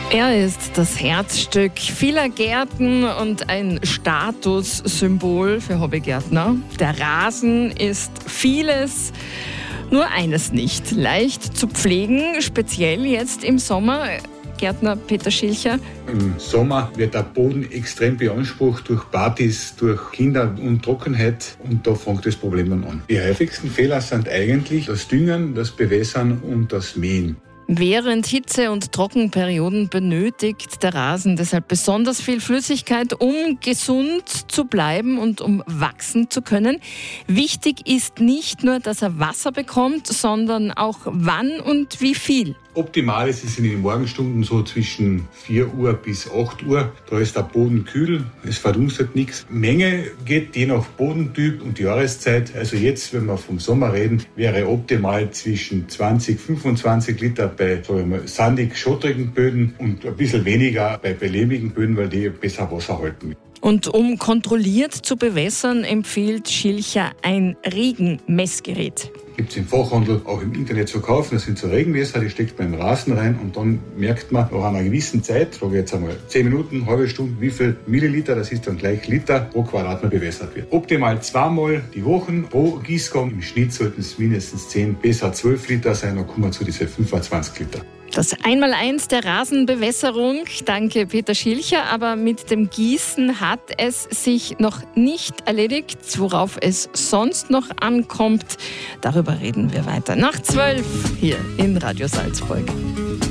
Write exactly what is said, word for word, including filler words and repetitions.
Er ist das Herzstück vieler Gärten und ein Statussymbol für Hobbygärtner. Der Rasen ist vieles, nur eines nicht. Leicht zu pflegen, speziell jetzt im Sommer. Gärtner Peter Schilcher. Im Sommer wird der Boden extrem beansprucht durch Partys, durch Kinder und Trockenheit, und da fängt das Problem dann an. Die häufigsten Fehler sind eigentlich das Düngen, das Bewässern und das Mähen. Während Hitze- und Trockenperioden benötigt der Rasen deshalb besonders viel Flüssigkeit, um gesund zu bleiben und um wachsen zu können. Wichtig ist nicht nur, dass er Wasser bekommt, sondern auch wann und wie viel. Optimal ist es in den Morgenstunden so zwischen vier Uhr bis acht Uhr. Da ist der Boden kühl, es verdunstet nichts. Menge geht je nach Bodentyp und Jahreszeit. Also jetzt, wenn wir vom Sommer reden, wäre optimal zwischen zwanzig, fünfundzwanzig Liter bei sagen wir, sandig, schottrigen Böden und ein bisschen weniger bei, bei lehmigen Böden, weil die besser Wasser halten. Und um kontrolliert zu bewässern, empfiehlt Schilcher ein Regenmessgerät. Gibt es im Fachhandel, auch im Internet zu kaufen. Das sind so Regenmesser, die steckt man im Rasen rein und dann merkt man nach einer gewissen Zeit, sage ich jetzt einmal zehn Minuten, halbe Stunde, wie viel Milliliter, das ist dann gleich Liter pro Quadratmeter bewässert wird. Optimal zweimal die Woche pro Gießgang. Im Schnitt sollten es mindestens zehn, besser zwölf Liter sein, dann kommen wir zu diesen fünfundzwanzig Liter. Das Einmaleins der Rasenbewässerung, danke Peter Schilcher, aber mit dem Gießen hat es sich noch nicht erledigt. Worauf es sonst noch ankommt, darüber reden wir weiter. Nach zwölf hier in Radio Salzburg.